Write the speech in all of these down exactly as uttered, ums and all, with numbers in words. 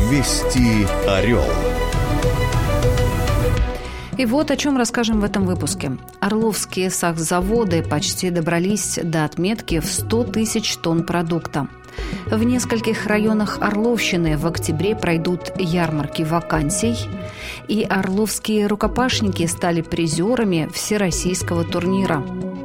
Вести Орел. И вот о чем расскажем в этом выпуске. Орловские сахзаводы почти добрались до отметки в сто тысяч тонн продукта. В нескольких районах Орловщины в октябре пройдут ярмарки вакансий. И орловские рукопашники стали призерами всероссийского турнира.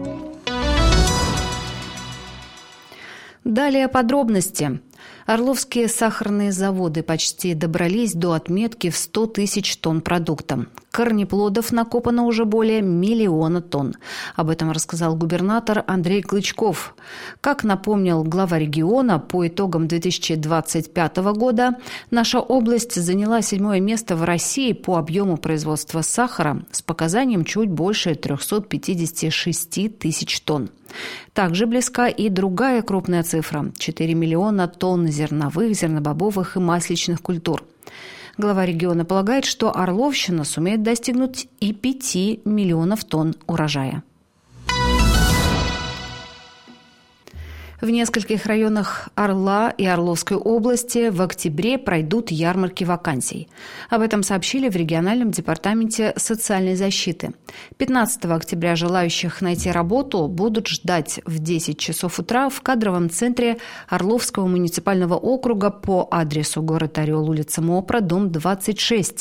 Далее подробности. Орловские сахарные заводы почти добрались до отметки в сто тысяч тонн продукта. Корнеплодов накопано уже более миллиона тонн. Об этом рассказал губернатор Андрей Клычков. Как напомнил глава региона, по итогам две тысячи двадцать пятого года наша область заняла седьмое место в России по объему производства сахара с показанием чуть больше триста пятьдесят шесть тысяч тонн. Также близка и другая крупная цифра – четыре миллиона тонн зерновых, зернобобовых и масличных культур. Глава региона полагает, что Орловщина сумеет достигнуть и пяти миллионов тонн урожая. В нескольких районах Орла и Орловской области в октябре пройдут ярмарки вакансий. Об этом сообщили в региональном департаменте социальной защиты. пятнадцатого октября желающих найти работу будут ждать в десять часов утра в кадровом центре Орловского муниципального округа по адресу город Орел, улица Мопра, дом двадцать шесть.